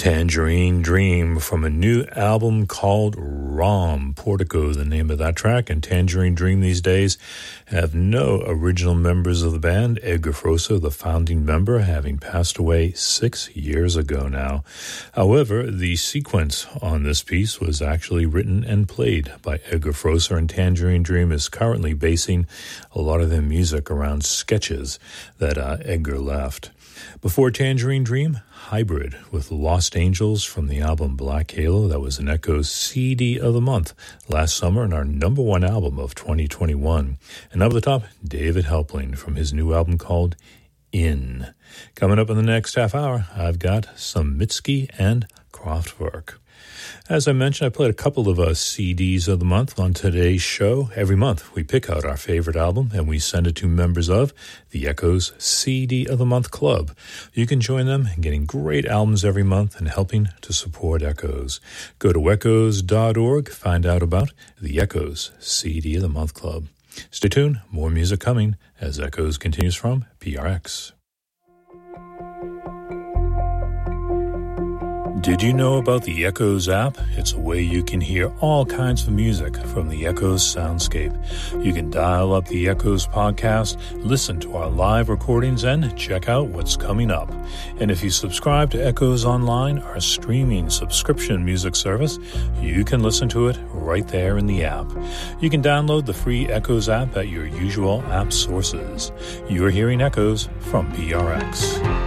Tangerine Dream from a new album called ROM. Portico, the name of that track, and Tangerine Dream these days have no original members of the band. Edgar Froese, the founding member, having passed away 6 years ago now. However, the sequence on this piece was actually written and played by Edgar Froese, and Tangerine Dream is currently basing a lot of their music around sketches that Edgar left. Before Tangerine Dream, Hybrid with Lost Angels from the album Black Halo. That was an Echoes CD of the month last summer and our number one album of 2021. And up at the top, David Helpling from his new album called In. Coming up in the next half hour, I've got some Mitski and Kraftwerk. As I mentioned, I played a couple of CDs of the month on today's show. Every month, we pick out our favorite album and we send it to members of the Echoes CD of the Month Club. You can join them in getting great albums every month and helping to support Echoes. Go to echoes.org, find out about the Echoes CD of the Month Club. Stay tuned, more music coming as Echoes continues from PRX. Did you know about the Echoes app? It's a way you can hear all kinds of music from the Echoes soundscape. You can dial up the Echoes podcast, listen to our live recordings, and check out what's coming up. And if you subscribe to Echoes Online, our streaming subscription music service, you can listen to it right there in the app. You can download the free Echoes app at your usual app sources. You're hearing Echoes from PRX.